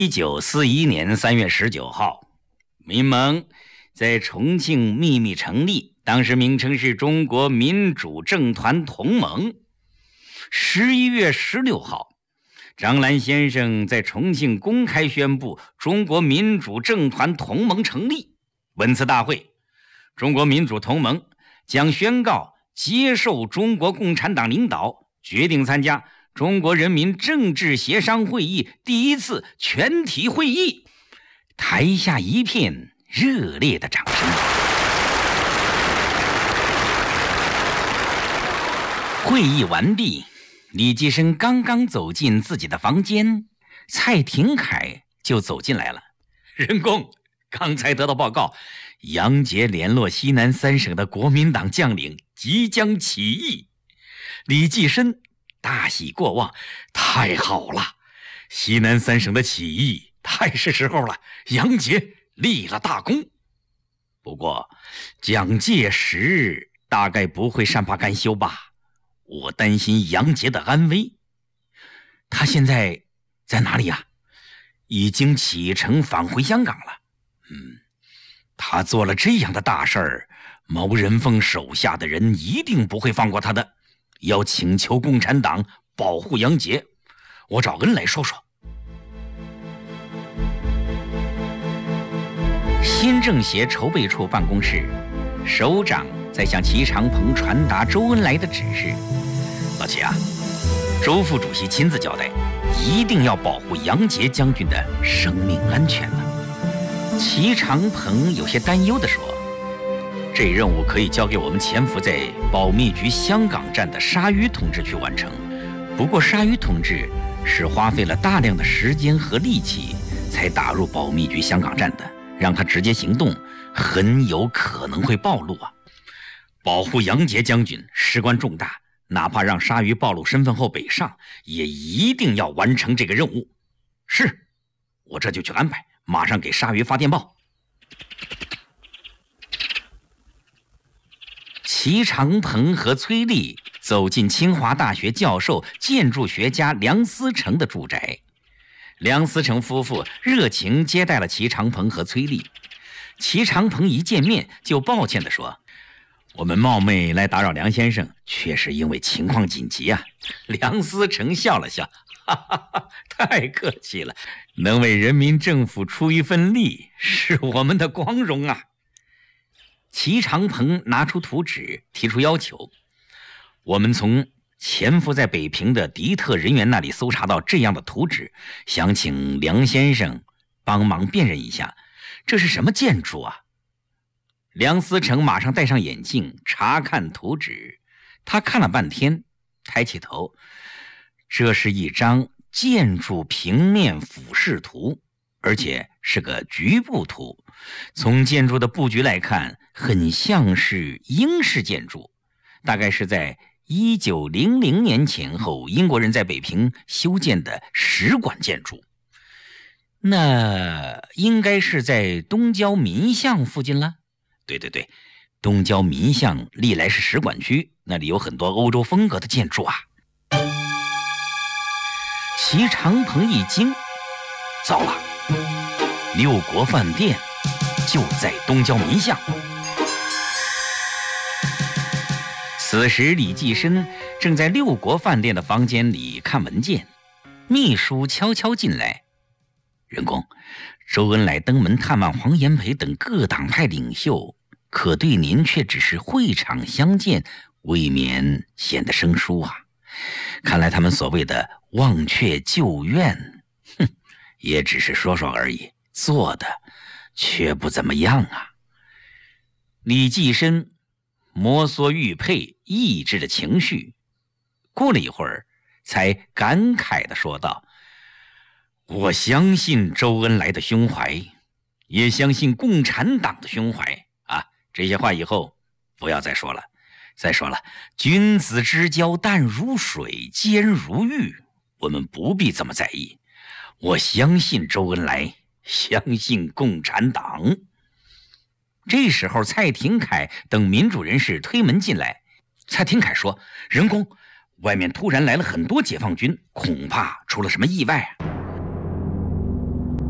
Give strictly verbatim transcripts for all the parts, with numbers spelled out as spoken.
一九四一年三月十九号，民盟在重庆秘密成立，当时名称是中国民主政团同盟。十一月十六号，张澜先生在重庆公开宣布中国民主政团同盟成立。本次大会，中国民主同盟将宣告接受中国共产党领导，决定参加中国人民政治协商会议第一次全体会议。台下一片热烈的掌声。会议完毕，李济深刚刚走进自己的房间，蔡廷锴就走进来了。任公，刚才得到报告，杨杰联络西南三省的国民党将领即将起义。李济深大喜过望，太好了，西南三省的起义太是时候了，杨杰立了大功。不过蒋介石大概不会善罢甘休吧，我担心杨杰的安危。他现在在哪里呀？已经启程返回香港了。嗯，他做了这样的大事儿，毛人凤手下的人一定不会放过他的，要请求共产党保护杨杰。我找恩来说说。新政协筹备处办公室，首长在向齐长鹏传达周恩来的指示。老齐啊，周副主席亲自交代，一定要保护杨杰将军的生命安全了。齐长鹏有些担忧地说，这任务可以交给我们潜伏在保密局香港站的鲨鱼同志去完成。不过鲨鱼同志是花费了大量的时间和力气才打入保密局香港站的，让他直接行动很有可能会暴露啊。保护杨杰将军事关重大，哪怕让鲨鱼暴露身份后北上，也一定要完成这个任务。是，我这就去安排，马上给鲨鱼发电报。齐长鹏和崔丽走进清华大学教授、建筑学家梁思成的住宅。梁思成夫妇热情接待了齐长鹏和崔丽。齐长鹏一见面就抱歉地说，我们冒昧来打扰梁先生，确实因为情况紧急啊。梁思成笑了笑，哈哈哈，太客气了，能为人民政府出一份力，是我们的光荣啊。齐长鹏拿出图纸，提出要求，我们从潜伏在北平的敌特人员那里搜查到这样的图纸，想请梁先生帮忙辨认一下，这是什么建筑啊？梁思成马上戴上眼镜查看图纸，他看了半天，抬起头，这是一张建筑平面俯视图，而且是个局部图。从建筑的布局来看，很像是英式建筑，大概是在一九零零年前后英国人在北平修建的使馆建筑。那应该是在东郊民巷附近了。对对对，东郊民巷历来是使馆区，那里有很多欧洲风格的建筑啊。齐长鹏一惊，糟了，六国饭店就在东郊民巷。此时李济深正在六国饭店的房间里看文件，秘书悄悄进来，任公，周恩来登门探望黄炎培等各党派领袖，可对您却只是会场相见，未免显得生疏啊。看来他们所谓的忘却旧怨，哼，也只是说说而已，做的却不怎么样啊。李济深摩挲玉佩，抑制着情绪，过了一会儿才感慨地说道，我相信周恩来的胸怀，也相信共产党的胸怀啊！这些话以后不要再说了。再说了，君子之交淡如水，坚如玉，我们不必这么在意。我相信周恩来，相信共产党。这时候蔡廷锴等民主人士推门进来。蔡廷锴说，任公，外面突然来了很多解放军，恐怕出了什么意外啊。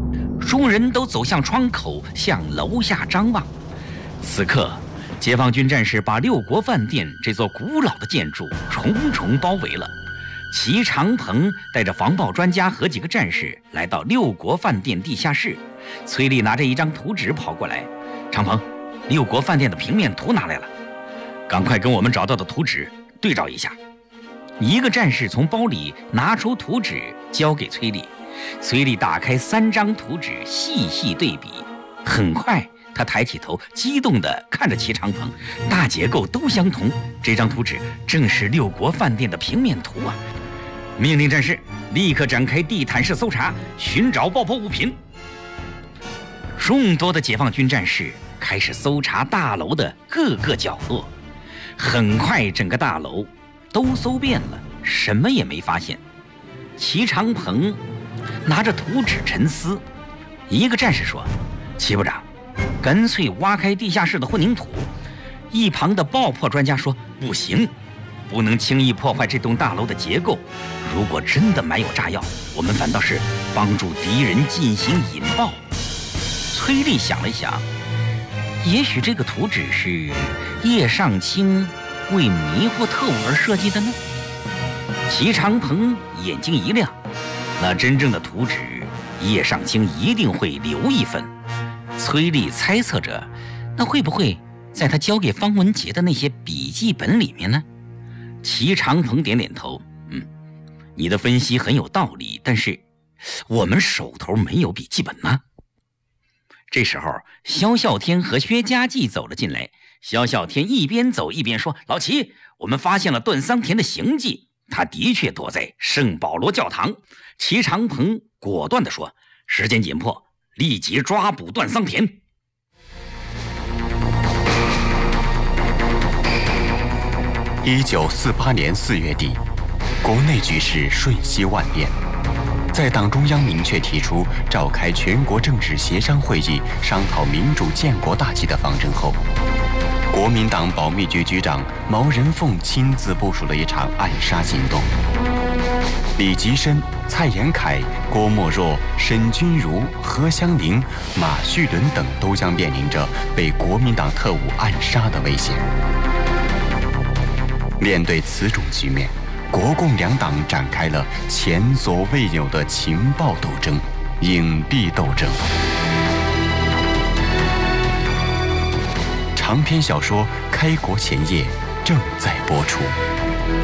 众人都走向窗口，向楼下张望。此刻，解放军战士把六国饭店这座古老的建筑重重包围了。齐长鹏带着防爆专家和几个战士来到六国饭店地下室。崔丽拿着一张图纸跑过来：“长鹏，六国饭店的平面图拿来了，赶快跟我们找到的图纸对照一下。”一个战士从包里拿出图纸交给崔丽，崔丽打开三张图纸细细对比。很快他抬起头，激动地看着齐长鹏，大结构都相同，这张图纸正是六国饭店的平面图啊！命令战士立刻展开地毯式搜查，寻找爆破物品。众多的解放军战士开始搜查大楼的各个角落，很快整个大楼都搜遍了，什么也没发现。齐长鹏拿着图纸沉思。一个战士说：“齐部长，干脆挖开地下室的混凝土。”一旁的爆破专家说：“不行，不能轻易破坏这栋大楼的结构。如果真的埋有炸药，我们反倒是帮助敌人进行引爆。”崔丽想了想，也许这个图纸是叶尚卿为迷惑特务而设计的呢？齐长鹏眼睛一亮，那真正的图纸，叶尚卿一定会留一份。崔丽猜测着，那会不会在他交给方文杰的那些笔记本里面呢？齐长鹏点点头，嗯，你的分析很有道理，但是我们手头没有笔记本呢。这时候，萧啸天和薛家记走了进来。萧啸天一边走一边说：“老齐，我们发现了段桑田的行迹，他的确躲在圣保罗教堂。”齐长鹏果断地说：“时间紧迫，立即抓捕段桑田。” 一九四八年四月底，国内局势瞬息万变。在党中央明确提出召开全国政治协商会议，商讨民主建国大计的方针后，国民党保密局局长毛人凤亲自部署了一场暗杀行动。李吉深、蔡延闿、郭沫若、沈钧儒、何香凝、马叙伦等都将面临着被国民党特务暗杀的危险。面对此种局面，国共两党展开了前所未有的情报斗争、隐蔽斗争。长篇小说《开国前夜》正在播出。